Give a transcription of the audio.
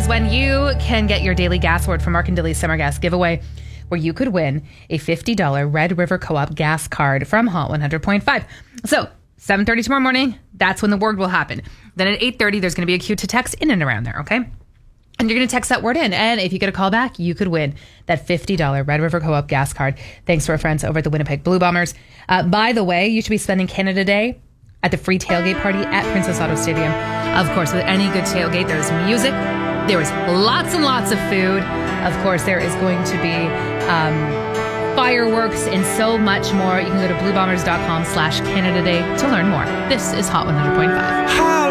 is when you can get your daily gas award from Mark and Dilly's Summer Gas giveaway, where you could win a $50 Red River Co-op gas card from Hot 100.5. So 7:30 tomorrow morning, that's when the word will happen. Then at 8:30, there's going to be a queue to text in and around there, okay? And you're going to text that word in. And if you get a call back, you could win that $50 Red River Co-op gas card. Thanks to our friends over at the Winnipeg Blue Bombers. By the way, you should be spending Canada Day at the free tailgate party at Princess Auto Stadium. Of course, with any good tailgate, there's music. There is lots and lots of food. Of course, there is going to be fireworks and so much more. You can go to bluebombers.com/Canada Day to learn more. This is Hot 100.5.